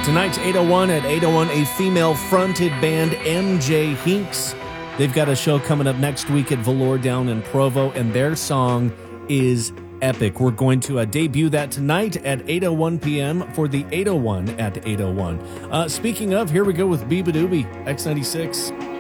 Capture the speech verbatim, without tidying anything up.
Tonight's eight oh one at eight oh one, a female-fronted band, M J Hinks. They've got a show coming up next week at Velour down in Provo, and their song is epic. We're going to uh, debut that tonight at eight oh one p.m. for the eight oh one at eight oh one. Uh, speaking of, here we go with Beabadoobie, X ninety-six.